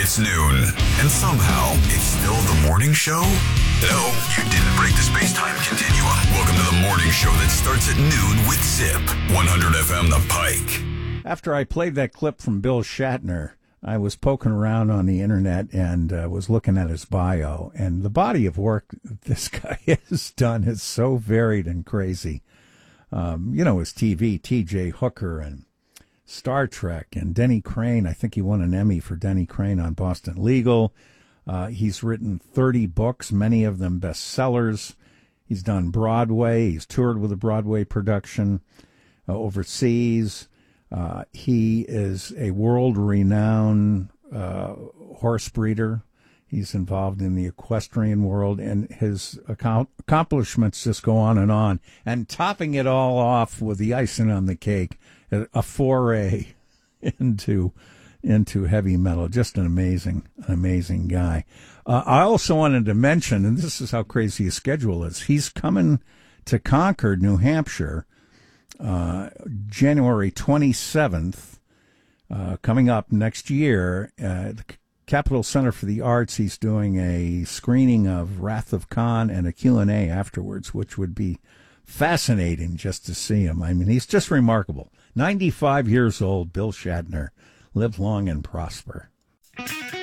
It's noon, and somehow it's still the morning show? No, you didn't break the space-time continuum. Welcome to the morning show that starts at noon with Zip, 100 FM The Pike. After I played that clip from Bill Shatner, I was poking around on the internet and was looking at his bio. And the body of work this guy has done is so varied and crazy. His TV, T.J. Hooker and Star Trek and Denny Crane. I think he won an Emmy for Denny Crane on Boston Legal. He's written 30 books, many of them bestsellers. He's done Broadway. He's toured with a Broadway production overseas. He is a world-renowned horse breeder. He's involved in the equestrian world, and his accomplishments just go on. And topping it all off with the icing on the cake, a foray into heavy metal. Just an amazing guy. I also wanted to mention, and this is how crazy his schedule is, he's coming to Concord, New Hampshire, January 27th, coming up next year. The Capitol Center for the Arts, he's doing a screening of Wrath of Khan and a Q&A afterwards, which would be fascinating just to see him. I mean, he's just remarkable. 95 years old, Bill Shatner. Live long and prosper.